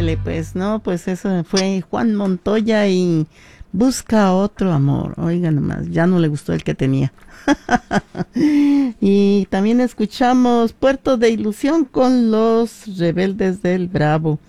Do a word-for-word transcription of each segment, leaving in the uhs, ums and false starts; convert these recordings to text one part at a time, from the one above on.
Ándele, pues, no, pues eso fue Juan Montoya y Busca Otro Amor. Oiga nomás, ya no le gustó el que tenía. Y también escuchamos Puerto de Ilusión con Los Rebeldes del Bravo.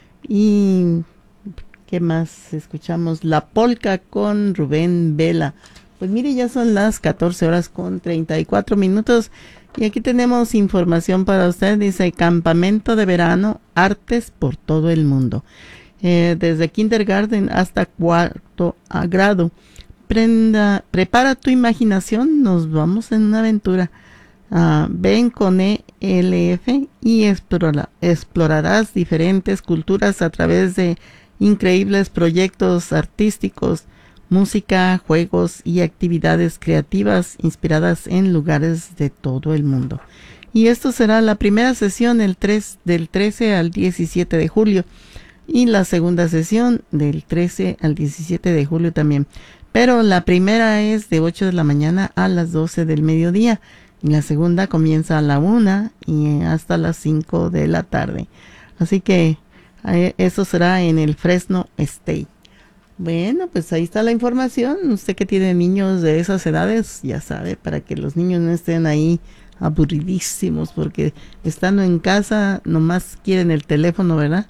Y ¿qué más? Escuchamos La Polca con Rubén Vela. Pues mire, ya son las catorce horas con treinta y cuatro minutos. Y aquí tenemos información para usted. Dice, campamento de verano, artes por todo el mundo. Eh, desde kindergarten hasta cuarto grado. Prenda, prepara tu imaginación, nos vamos en una aventura. Uh, ven con E L F y explora, explorarás diferentes culturas a través de increíbles proyectos artísticos, música, juegos y actividades creativas inspiradas en lugares de todo el mundo. Y esto será la primera sesión el tres, del trece al diecisiete de julio y la segunda sesión del trece al diecisiete de julio también. Pero la primera es de ocho de la mañana a las doce del mediodía y la segunda comienza a la una y hasta las cinco de la tarde. Así que eh, eso será en el Fresno State. Bueno, pues ahí está la información. Usted que tiene niños de esas edades, ya sabe, para que los niños no estén ahí aburridísimos, porque estando en casa nomás quieren el teléfono, ¿verdad?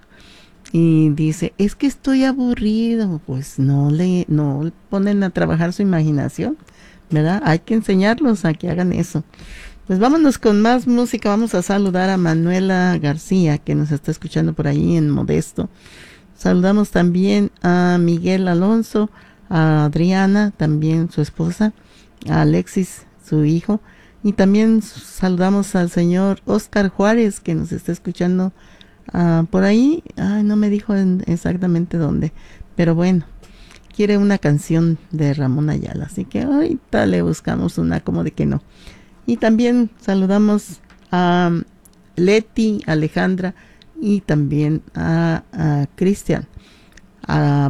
Y dice, es que estoy aburrido. Pues no le, no ponen a trabajar su imaginación, ¿verdad? Hay que enseñarlos a que hagan eso. Pues vámonos con más música. Vamos a saludar a Manuela García, que nos está escuchando por ahí en Modesto. Saludamos también a Miguel Alonso, a Adriana, también su esposa, a Alexis, su hijo, y también saludamos al señor Oscar Juárez, que nos está escuchando uh, por ahí. Ay, no me dijo en exactamente dónde, pero bueno, quiere una canción de Ramón Ayala, así que ahorita le buscamos una, como de que no. Y también saludamos a Leti, Alejandra, y también a, a Cristian, a,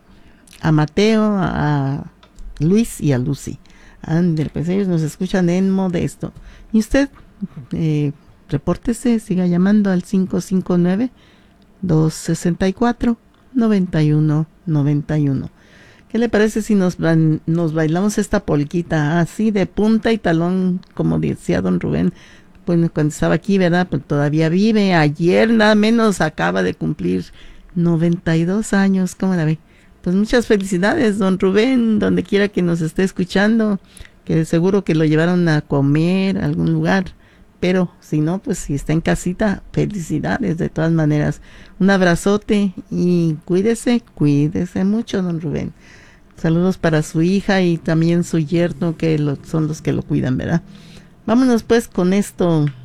a Mateo, a Luis y a Lucy. Ander, pues ellos nos escuchan en Modesto. Y usted, eh, repórtese, siga llamando al cinco cinco nueve, dos seis cuatro, nueve uno nueve uno. ¿Qué le parece si nos, nos bailamos esta polquita así de punta y talón, como decía don Rubén? Bueno, cuando estaba aquí, ¿verdad? Pues todavía vive. Ayer nada menos acaba de cumplir noventa y dos años. ¿Cómo la ve? Pues muchas felicidades, don Rubén, donde quiera que nos esté escuchando, que seguro que lo llevaron a comer a algún lugar. Pero si no, pues si está en casita, felicidades de todas maneras. Un abrazote y cuídese, cuídese mucho, don Rubén. Saludos para su hija y también su yerno, que lo, son los que lo cuidan, ¿verdad? Vámonos pues con esto